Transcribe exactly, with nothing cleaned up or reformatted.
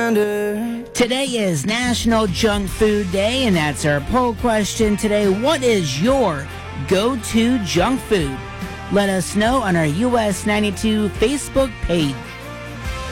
standard. Today is National Junk Food Day, and that's our poll question today. What is your go-to junk food? Let us know on our U S ninety-two Facebook page.